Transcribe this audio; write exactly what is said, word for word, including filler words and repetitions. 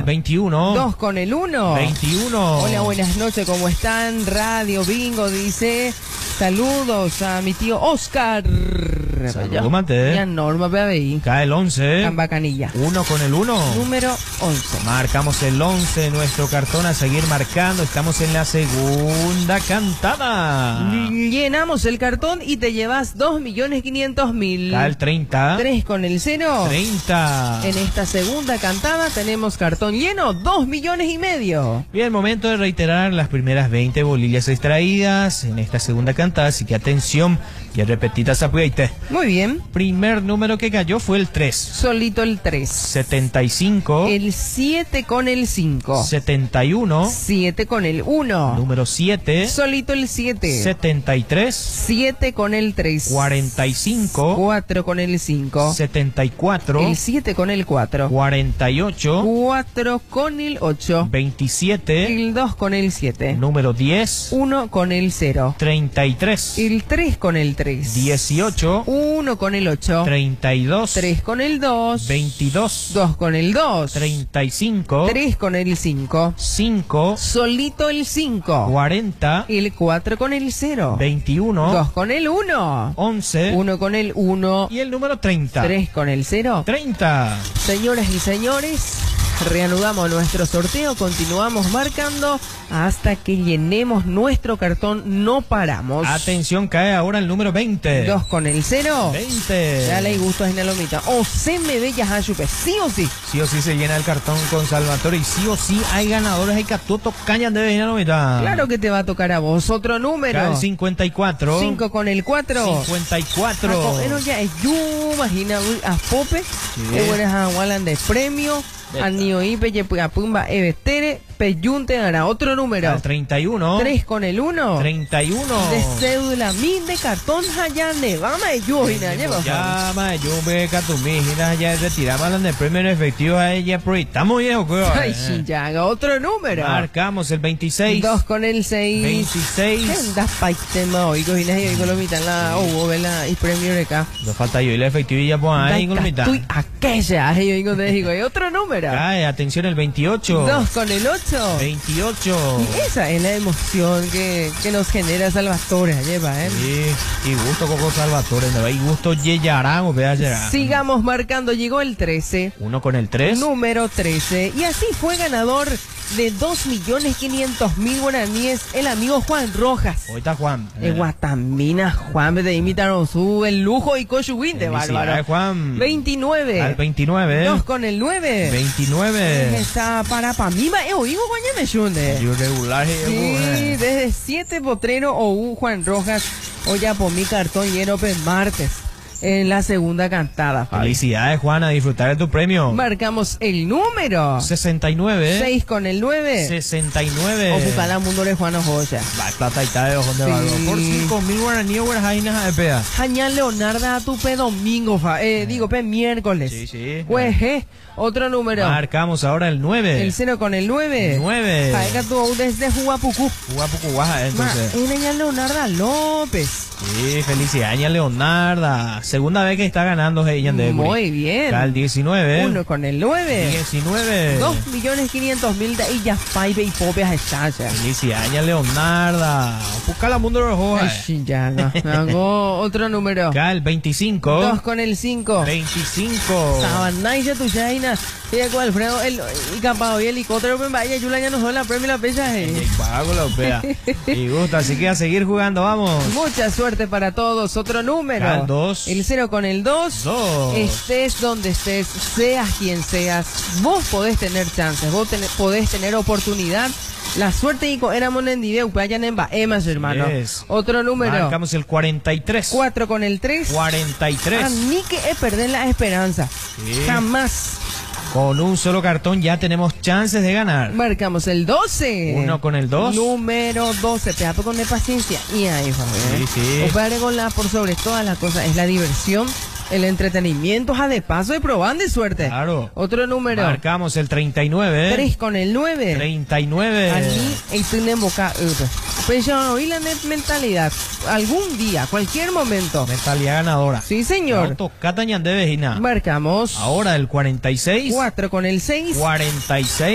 veintiuno. dos con el uno. veintiuno. Hola, buenas noches, ¿cómo están? Radio Bingo dice, saludos a mi tío Oscar. Saludos, Mate. Ya Norma P B I. Cae el once. Cambacanilla. uno con el uno. Número once. Marcamos el once, nuestro cartón a seguir marcando. Estamos en la segunda cantada. Llenamos el cartón y te llevas dos millones quinientos mil. Cae el treinta. tres con el cero. treinta. En esta segunda cantada tenemos cartón lleno, dos millones y medio. Bien, momento de reiterar las primeras veinte bolillas extraídas en esta segunda cantada, así que atención, y repetidas apueste. Muy bien. Primer número que cayó fue el tres. Solito el tres. setenta y cinco. El siete con el cinco. setenta y uno. siete con el uno. Número siete. Solito el siete. setenta y tres. siete con el tres. cuarenta y cinco. cuatro con el cinco. setenta y cuatro. El siete con el cuatro. cuarenta y ocho. cuatro con el ocho. veintisiete. El dos con el siete. Número diez. uno con el cero. treinta y tres. El tres con el tres. dieciocho. uno con el ocho. treinta y dos. tres con el dos. veintidós. dos con el dos. treinta y cinco. tres con el cinco. cinco. Solito el cinco. cuarenta. El cuatro con el cero. veintiuno. dos con el uno. once. uno con el uno. Y el número treinta. tres con el cero. treinta. Señoras y señores, reanudamos nuestro sorteo, continuamos marcando hasta que llenemos nuestro cartón, no paramos. Atención, cae ahora el número veinte. dos con el cero. veinte. Dale y gustos en la lomita. O se me ve ya chupe, sí o sí. Sí o sí se llena el cartón con Salvatore y sí o sí hay ganadores, hay catuto cañas de llena lomita. Claro que te va a tocar a vos. Otro número. Cae el cincuenta y cuatro. cinco con el cuatro. cincuenta y cuatro. Bueno, ya es yo, imagina a Pope. Sí. Que buenas a Wallan de premio. A Nio Ipe, a Pumba, Evetere, Peyunte, hará otro número. Al treinta y uno. tres con el uno. treinta y uno. De cédula, min de cartón, Hayane, vamos a yo, y nada, lleva. Llama, yo me catumí, ya retiramos las de premio en efectivo a ella, pero estamos viejos, creo. Ay, Shinjaga, otro número. Marcamos el veintiséis. dos con el seis. veintiséis. Anda, paitema, oigo, y nadie, oigo, lo mitan la, o vela, y premio de acá. Nos falta yo y la efectividad, pues ahí, con la mitad. Estoy aquella, yo digo, te digo, y otro número. Cae, atención, el veintiocho. dos con el ocho. veintiocho. Y esa es la emoción que, que nos genera Salvatore, lleva, ¿eh? Sí, y gusto Coco Salvatore, ¿no? Y gusto Yeyarán, vea llegar. Sigamos marcando, llegó el trece. Uno con el tres. Número trece. Y así fue ganador de dos millones quinientos mil guaraníes el amigo Juan Rojas. Hoy está Juan. De Guatamina, Juan, de imitaron su el lujo y Cochuín de bárbaro. Juan. veintinueve. Al veintinueve. dos con el nueve. veintinueve. Está para Pamima, eh, oigo, guaña me chunde. Yo regular, Sí, desde siete potrero o un Juan Rojas, hoy ya por mi cartón lleno pues martes. En la segunda cantada, Fabi. Felicidades, Juan, a disfrutar de tu premio. Marcamos el número. sesenta y nueve. seis con el nueve. sesenta y nueve. O Fucala Mundo de Juan Ojoya. Va, plata y tal de ojos de Sí. barro. Por cinco mil guaraníes, guaraníes de peda. Jañal Leonarda a tu pe domingo, fa. Eh, digo, pe miércoles. Sí, sí. Pues, eh, otro número. Marcamos ahora el nueve. El cero con el nueve. nueve. Jaega tu desde Juapucú. Guapo guaja, entonces. Ma, una Leonarda López. Sí, felicidades, Leonarda. Segunda vez que está ganando ella de Muy bien. Al diecinueve. Uno con el nueve. diecinueve. Dos millones quinientos mil de ellas, Paibe y Pope a estancia. Felicidades, Leonarda. Busca la mundo de los ojos. Ay, sí, ya, no. Hago otro número. Cal veinticinco. Dos con el cinco. veinticinco. Sabanaya tu Jaina. Ella con Alfredo, el, y capaz, y el helicóptero, pues vaya, Yula ya no son la premio y la pecha. Eh. Y pago la pea. Y gusta, así que a seguir jugando, vamos. Mucha suerte para todos. Otro número. Cal dos. El cero con el dos. Dos. Estés donde estés, seas quien seas, vos podés tener chances, vos ten, podés tener oportunidad. La suerte y éramos en video, vayan en Baemas, hermano. Yes. Otro número. Marcamos el cuarenta y tres. cuatro con el tres. cuarenta y tres. A mí que es perder la esperanza. Sí. Jamás. Con un solo cartón ya tenemos chances de ganar. Marcamos el doce. Uno con el dos. Número doce. Pedazo con paciencia. Y ahí, Fabián. Sí, sí. Compadre, con la, por sobre todas las cosas, es la diversión, el entretenimiento, ja, de paso y probando de suerte. Claro. Otro número. Marcamos el treinta y nueve. tres con el nueve. treinta y nueve. Allí estoy en boca. Pues ya oí la mentalidad. Algún día, cualquier momento. Mentalidad ganadora. Sí, señor. Autocata ñande vejina. Marcamos. Ahora el cuarenta y seis. cuatro con el seis. cuarenta y seis.